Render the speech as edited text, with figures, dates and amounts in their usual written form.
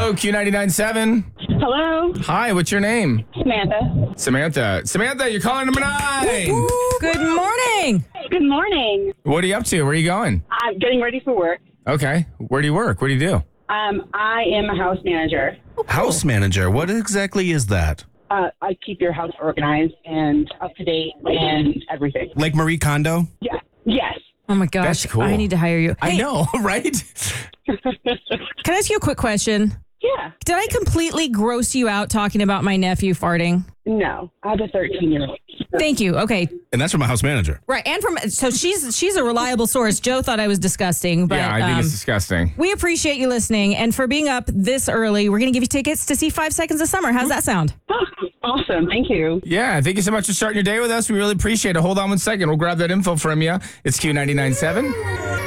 Hello, Q99.7. Hello, Hi, what's your name? Samantha. Samantha, you're calling number 9. Good morning. Good morning. What are you up to? Where are you going? I'm getting ready for work. Okay. Where do you work? What do you do? I am a house manager. House manager. What exactly is that? I keep your house organized and up to date and everything. Like Marie Kondo? Yeah. Yes. Oh my gosh. That's cool. I need to hire you. I Hey, know, right? Can I ask you a quick question? Yeah. Did I completely gross you out talking about my nephew farting? No, I have a 13-year-old. Thank you. Okay. And that's from a house manager. Right. And so she's a reliable source. Joe thought I was disgusting, but Yeah, I think it's disgusting. we appreciate you listening and for being up this early. We're going to give you tickets to see 5 Seconds of Summer. How's that sound? Oh, awesome. Thank you. Yeah, thank you so much for starting your day with us. We really appreciate it. Hold on one second. We'll grab that info from you. It's Q99.7.